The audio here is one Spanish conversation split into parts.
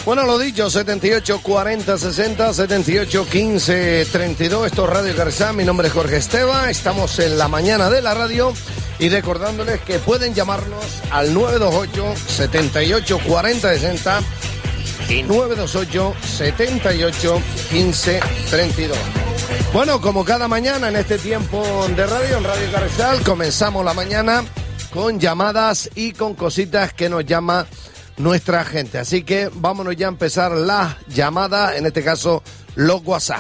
Bueno, lo dicho, 78 40 60, 78 15 32, esto es Radio Carrizal, mi nombre es Jorge Esteva, estamos en la mañana de la radio y recordándoles que pueden llamarnos al 928 78 40 60 y 928 78 15 32. Bueno, como cada mañana en este tiempo de radio, en Radio Carrizal, comenzamos la mañana con llamadas y con cositas que nos llama nuestra gente. Así que vámonos ya a empezar las llamadas, en este caso los WhatsApp.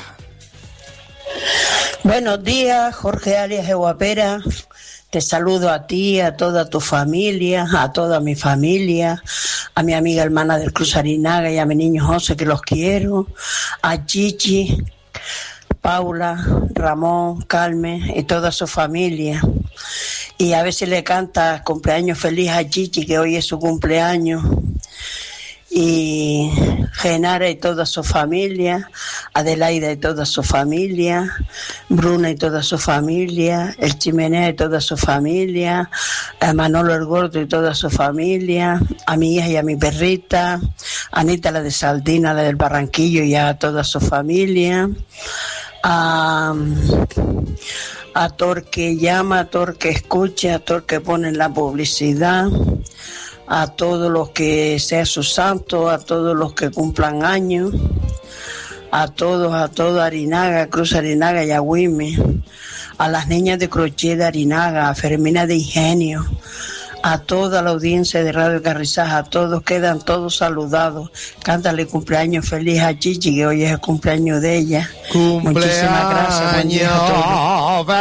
Buenos días, Jorge Arias de Guapera. Te saludo a ti, a toda tu familia, a toda mi familia, a mi amiga hermana del Cruz Arinaga y a mi niño José, que los quiero, a Chichi, Paula, Ramón, Carmen y toda su familia. Y a ver si le canta cumpleaños feliz a Chichi, que hoy es su cumpleaños. Y Genara y toda su familia, Adelaida y toda su familia, Bruna y toda su familia, el Chimenea y toda su familia, a Manolo el Gordo y toda su familia, a mi hija y a mi perrita, Anita la de Saldina, la del Barranquillo y a toda su familia, a Torque llama, a Torque escucha, a Torque pone la publicidad, a todos los que sea su santo, a todos los que cumplan años, a toda Arinaga, Cruz Arinaga y Agüime, a las niñas de crochet de Arinaga, a Fermina de Ingenio, a toda la audiencia de Radio Carrizal, a todos, quedan todos saludados. Cántale cumpleaños feliz a Chichi, que hoy es el cumpleaños de ella. Muchísimas gracias. Buen día a todos.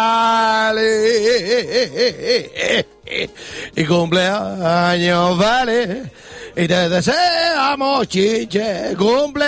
Vale. Y cumpleaños vale. Y te deseamos, Chiche, cumple.